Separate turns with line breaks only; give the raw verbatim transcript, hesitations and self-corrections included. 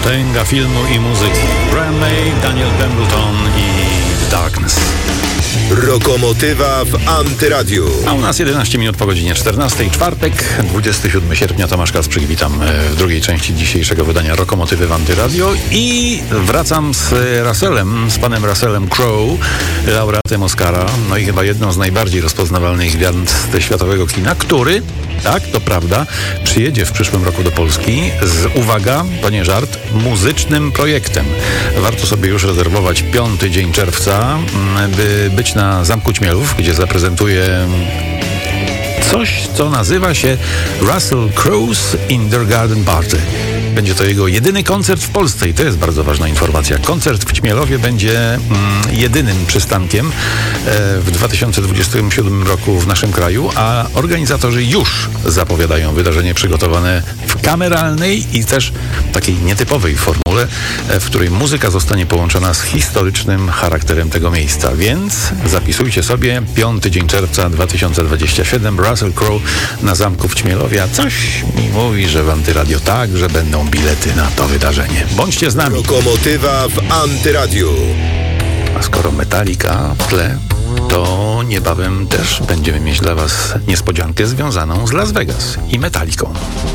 Potęga filmu i muzyki. Brian May, Daniel Pemberton i The Darkness.
Rokomotywa w Antyradiu.
A u nas jedenaście minut po godzinie czternastej, czwartek, dwudziestego siódmego sierpnia. Tomasz Kasprzyk, witam w drugiej części dzisiejszego wydania Rokomotywy w Antyradio i wracam z Russellem, z panem Russellem Crowe, laureatem Oscara, no i chyba jedną z najbardziej rozpoznawalnych gwiazd światowego kina, który, tak, to prawda, przyjedzie w przyszłym roku do Polski z, uwaga, to nie żart, muzycznym projektem. Warto sobie już rezerwować piąty dzień czerwca, by być na Zamku Ćmielów, gdzie zaprezentuje coś, co nazywa się Russell Crowe's Indergarden Party. Będzie to jego jedyny koncert w Polsce i to jest bardzo ważna informacja. Koncert w Ćmielowie będzie mm, jedynym przystankiem e, w dwa tysiące dwudziestym siódmym roku w naszym kraju, a organizatorzy już zapowiadają wydarzenie przygotowane w kameralnej i też takiej nietypowej formule, e, w której muzyka zostanie połączona z historycznym charakterem tego miejsca. Więc zapisujcie sobie piąty dzień czerwca dwa tysiące dwudziestego siódmego, Russell Crowe na Zamku w Ćmielowie. A coś mi mówi, że w Antyradio także będą bilety na to wydarzenie. Bądźcie z nami.
Rokomotywa w Antyradiu.
A skoro Metallica w tle, to niebawem też będziemy mieć dla was niespodziankę związaną z Las Vegas i Metallicą.